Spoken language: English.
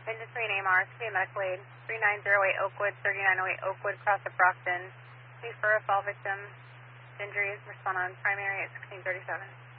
Engine 3 and AMR, to be medical aid. 3908 Oakwood, 3908 Oakwood, cross at Brockton. Please for a fall victim. Injuries, respond on primary at 1637.